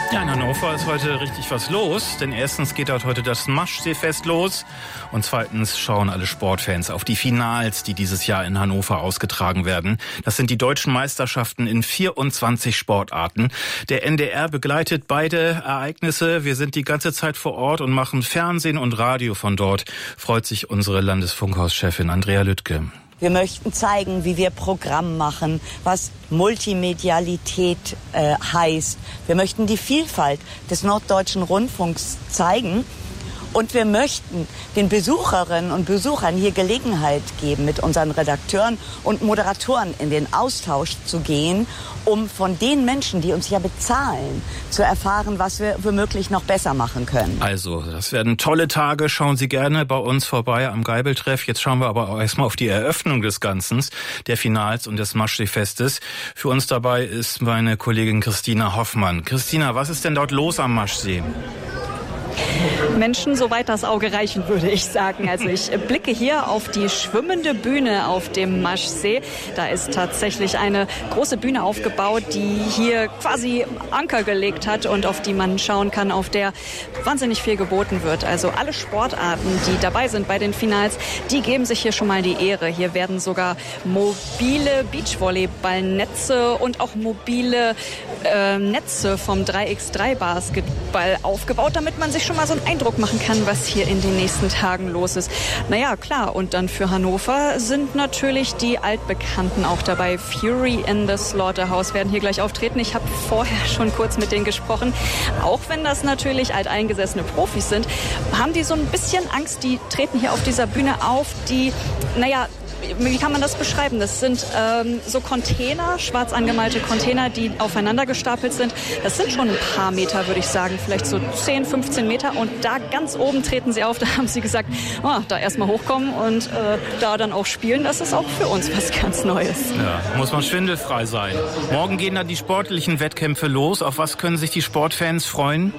Ja, in Hannover ist heute richtig was los, denn erstens geht dort heute das Maschseefest los und zweitens schauen alle Sportfans auf die Finals, die dieses Jahr in Hannover ausgetragen werden. Das sind die deutschen Meisterschaften in 24 Sportarten. Der NDR begleitet beide Ereignisse. Wir sind die ganze Zeit vor Ort und machen Fernsehen und Radio von dort, freut sich unsere Landesfunkhauschefin Andrea Lüttke. Wir möchten zeigen, wie wir Programm machen, was Multimedialität heißt. Wir möchten die Vielfalt des Norddeutschen Rundfunks zeigen. Und wir möchten den Besucherinnen und Besuchern hier Gelegenheit geben, mit unseren Redakteuren und Moderatoren in den Austausch zu gehen, um von den Menschen, die uns ja bezahlen, zu erfahren, was wir womöglich noch besser machen können. Also, das werden tolle Tage. Schauen Sie gerne bei uns vorbei am Geibeltreff. Jetzt schauen wir aber auch erstmal auf die Eröffnung des Ganzen, der Finals und des Maschseefestes. Für uns dabei ist meine Kollegin Christina Hoffmann. Christina, was ist denn dort los am Maschsee? Menschen, soweit das Auge reichen, würde ich sagen. Also ich blicke hier auf die schwimmende Bühne auf dem Maschsee. Da ist tatsächlich eine große Bühne aufgebaut, die hier quasi Anker gelegt hat und auf die man schauen kann, auf der wahnsinnig viel geboten wird. Also alle Sportarten, die dabei sind bei den Finals, die geben sich hier schon mal die Ehre. Hier werden sogar mobile Beachvolleyballnetze und auch mobile Netze vom 3x3 Basketball aufgebaut, damit man sich schon mal so einen Eindruck machen kann, was hier in den nächsten Tagen los ist. Naja, klar. Und dann für Hannover sind natürlich die Altbekannten auch dabei. Fury in the Slaughterhouse werden hier gleich auftreten. Ich habe vorher schon kurz mit denen gesprochen. Auch wenn das natürlich alteingesessene Profis sind, haben die so ein bisschen Angst. Die treten hier auf dieser Bühne auf, die, naja, wie kann man das beschreiben? Das sind so Container, schwarz angemalte Container, die aufeinander gestapelt sind. Das sind schon ein paar Meter, würde ich sagen, vielleicht so 10, 15 Meter. Und da ganz oben treten sie auf. Da haben sie gesagt, da erstmal hochkommen und da dann auch spielen. Das ist auch für uns was ganz Neues. Ja, muss man schwindelfrei sein. Morgen gehen dann die sportlichen Wettkämpfe los. Auf was können sich die Sportfans freuen?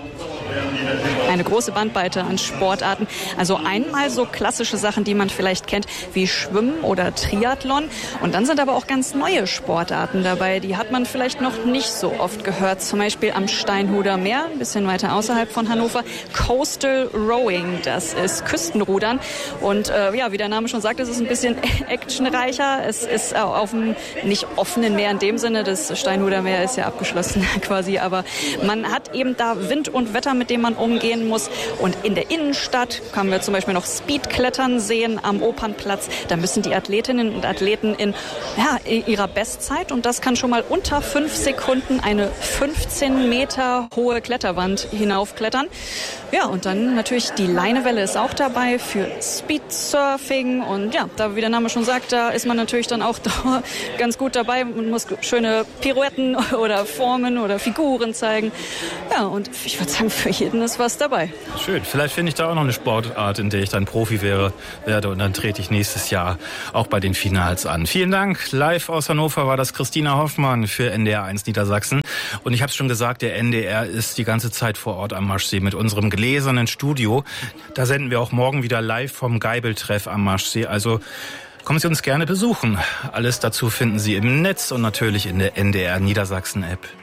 Eine große Bandbreite an Sportarten. Also einmal so klassische Sachen, die man vielleicht kennt, wie Schwimmen oder Triathlon. Und dann sind aber auch ganz neue Sportarten dabei. Die hat man vielleicht noch nicht so oft gehört. Zum Beispiel am Steinhuder Meer, ein bisschen weiter außerhalb von Hannover. Coastal Rowing, das ist Küstenrudern. Und wie der Name schon sagt, es ist ein bisschen actionreicher. Es ist auf dem nicht offenen Meer in dem Sinne. Das Steinhuder Meer ist ja abgeschlossen quasi. Aber man hat eben da Wind und Wetter, mit dem man umgehen muss. Und in der Innenstadt können wir zum Beispiel noch Speedklettern sehen am Opernplatz. Da müssen die Athletinnen und Athleten in ihrer Bestzeit, und das kann schon mal unter 5 Sekunden, eine 15 Meter hohe Kletterwand hinaufklettern. Ja, und dann natürlich die Leinewelle ist auch dabei für Speedsurfing. Und ja, da, wie der Name schon sagt, da ist man natürlich dann auch ganz gut dabei. Man muss schöne Pirouetten oder Formen oder Figuren zeigen. Ja, und ich würde sagen, für jeden ist was dabei. Schön. Vielleicht finde ich da auch noch eine Sportart, in der ich dann Profi werde und dann trete ich nächstes Jahr auch bei den Finals an. Vielen Dank. Live aus Hannover war das Christina Hoffmann für NDR 1 Niedersachsen. Und ich habe es schon gesagt, der NDR ist die ganze Zeit vor Ort am Maschsee mit unserem gläsernen Studio. Da senden wir auch morgen wieder live vom Geibeltreff am Maschsee. Also kommen Sie uns gerne besuchen. Alles dazu finden Sie im Netz und natürlich in der NDR Niedersachsen App.